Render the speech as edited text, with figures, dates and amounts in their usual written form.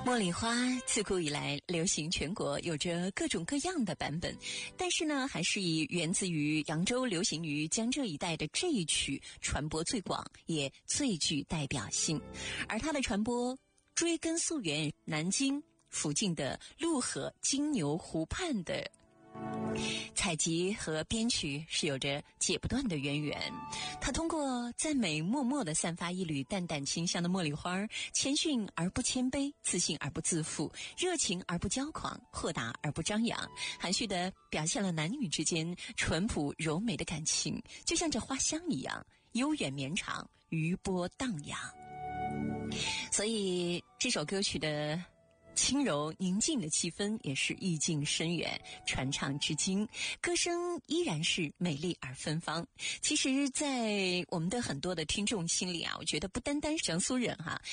茉莉花自古以来流行全国，有着各种各样的版本，但是呢，还是以源自于扬州、流行于江浙一带的这一曲传播最广，也最具代表性。而它的传播追根溯源，南京附近的陆河、金牛湖畔的采集和编曲是有着解不断的渊源。它通过赞美默默地散发一缕淡淡清香的茉莉花，谦逊而不谦卑，自信而不自负，热情而不骄狂，豁达而不张扬，含蓄地表现了男女之间淳朴柔美的感情，就像这花香一样悠远绵长，余波荡漾。所以这首歌曲的轻柔宁静的气氛也是意境深远，传唱至今，歌声依然是美丽而芬芳。其实在我们的很多的听众心里啊，我觉得不单单是江苏人哈，